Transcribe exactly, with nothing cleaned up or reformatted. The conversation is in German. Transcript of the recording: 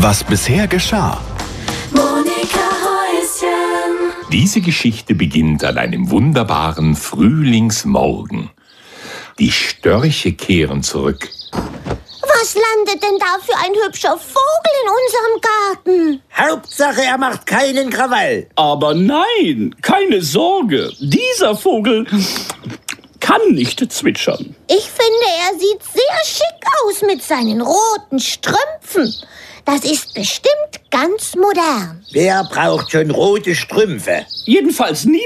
Was bisher geschah. Monika Häuschen. Diese Geschichte beginnt an einem wunderbaren Frühlingsmorgen. Die Störche kehren zurück. Was landet denn da für ein hübscher Vogel in unserem Garten? Hauptsache, er macht keinen Krawall. Aber nein, keine Sorge. Dieser Vogel kann nicht zwitschern. Ich finde, er sieht sehr schick aus mit seinen roten Strümpfen. Das ist bestimmt ganz modern. Wer braucht schon rote Strümpfe? Jedenfalls nie